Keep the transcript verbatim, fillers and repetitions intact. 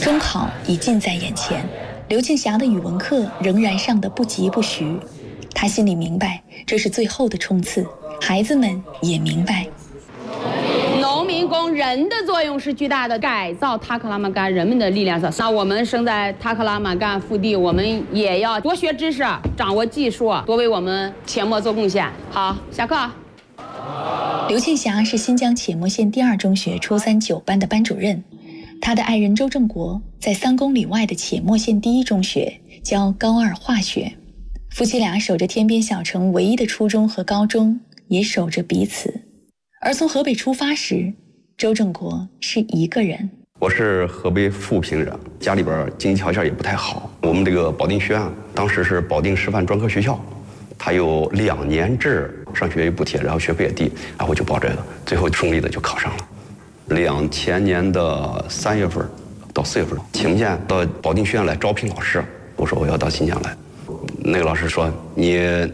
中考已近在眼前，刘庆霞的语文课仍然上得不疾不徐。他心里明白，这是最后的冲刺，孩子们也明白。 农民工人的作用是巨大的，改造塔克拉玛干人们的力量。那我们生在塔克拉玛干腹地，我们也要多学知识，掌握技术，多为我们阡陌做贡献。好，下课。 刘庆霞是新疆阡陌县第二中学初三九班的班主任，他的爱人周正国在三公里外的阡陌县第一中学教高二化学。夫妻俩守着天边小城唯一的初中和高中，也守着彼此。而从河北出发时，周正国是一个人。 我是河北富平人，家里边经济条件也不太好。我们这个保定学院当时是保定师范专科学校，它有两年制上学补贴，然后学费也低，然后我就报这个，最后顺利的就考上了。两千年的三月份到四月份，阡陌县到保定学院来招聘老师，我说我要到新疆来。那个老师说，你